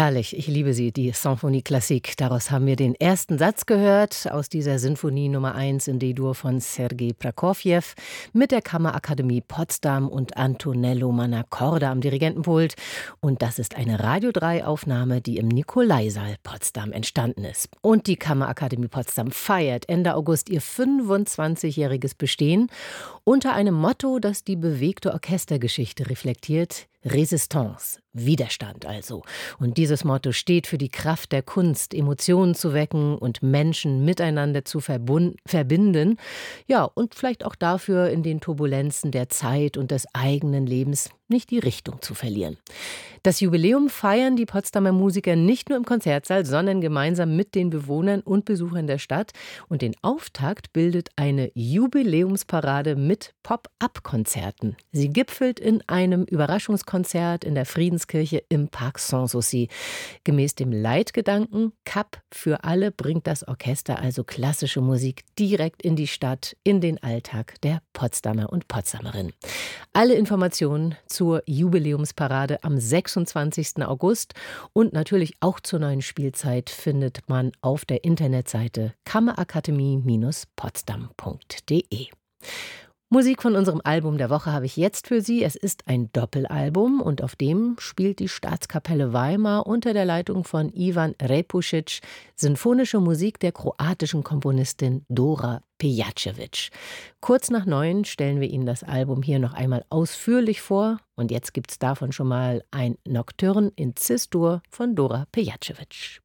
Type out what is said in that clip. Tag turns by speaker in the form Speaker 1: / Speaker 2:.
Speaker 1: Herrlich, ich liebe sie, die Symphonie Classique. Daraus haben wir den ersten Satz gehört aus dieser Sinfonie Nummer 1 in D-Dur von Sergei Prokofjew mit der Kammerakademie Potsdam und Antonello Mannacorda am Dirigentenpult. Und das ist eine Radio 3 Aufnahme, die im Nikolaisaal Potsdam entstanden ist. Und die Kammerakademie Potsdam feiert Ende August ihr 25-jähriges Bestehen unter einem Motto, das die bewegte Orchestergeschichte reflektiert: Resistance, Widerstand also. Und dieses Motto steht für die Kraft der Kunst, Emotionen zu wecken und Menschen miteinander zu verbinden. Ja, und vielleicht auch dafür, in den Turbulenzen der Zeit und des eigenen Lebens nicht die Richtung zu verlieren. Das Jubiläum feiern die Potsdamer Musiker nicht nur im Konzertsaal, sondern gemeinsam mit den Bewohnern und Besuchern der Stadt. Und den Auftakt bildet eine Jubiläumsparade mit Pop-up-Konzerten. Sie gipfelt in einem Überraschungskonzert in der Friedenskirche im Park Sanssouci. Gemäß dem Leitgedanken Cup für alle bringt das Orchester also klassische Musik direkt in die Stadt, in den Alltag der Potsdamer und Potsdamerinnen. Alle Informationen zur Jubiläumsparade am 26. August und natürlich auch zur neuen Spielzeit findet man auf der Internetseite kammerakademie-potsdam.de. Musik von unserem Album der Woche habe ich jetzt für Sie. Es ist ein Doppelalbum und auf dem spielt die Staatskapelle Weimar unter der Leitung von Ivan Repušić sinfonische Musik der kroatischen Komponistin Dora Pejacevic. Kurz nach 9 stellen wir Ihnen das Album hier noch einmal ausführlich vor. Und jetzt gibt's davon schon mal ein Nocturne in Cis-Dur von Dora Pejacevic.